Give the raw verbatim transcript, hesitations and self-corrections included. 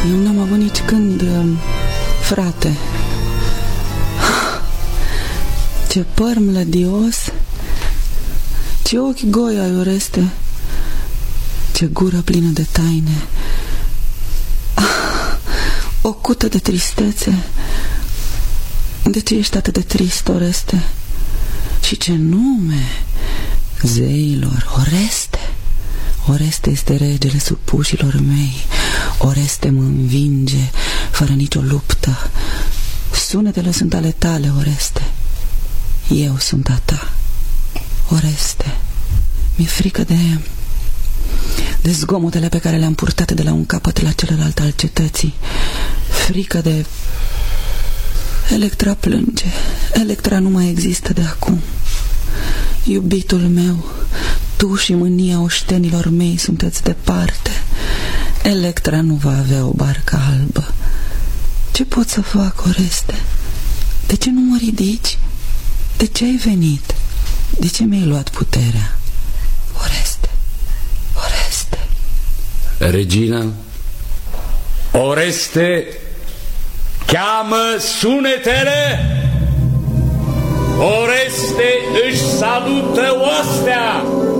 Eu n-am avut nici când, frate. Ce păr mlădios, ce ochi goi ai, Oreste, ce gură plină de taine, o cută de tristețe. De ce ești atât de trist, Oreste? Și ce nume, zeilor, Oreste. Oreste este regele supușilor mei. Oreste mă învinge fără nicio luptă. Sunetele sunt ale tale, Oreste. Eu sunt a ta, Oreste. Mi-e frică de De zgomotele pe care le-am purtat de la un capăt la celălalt al cetății. Frică de Electra plânge. Electra nu mai există de acum. Iubitul meu, tu și mânia oștenilor mei sunteți departe. Electra nu va avea o barcă albă. Ce pot să fac, Oreste? De ce nu mă ridici? De ce ai venit? De ce mi-ai luat puterea? Oreste, Oreste. Regina, Oreste cheamă sunetele. Oreste își salută oastea.